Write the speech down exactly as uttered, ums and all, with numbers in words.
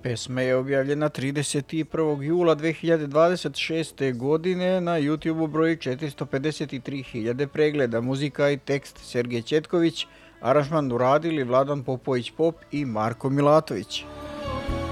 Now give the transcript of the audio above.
Pesma je objavljena trideset prvog jula dve hiljade dvadeset šeste. godine, na YouTubeu broji četiristo pedeset tri hiljade pregleda. Muzika i tekst Sergej Četković, aranžman uradili Vladan Popović Pop i Marko Milatović.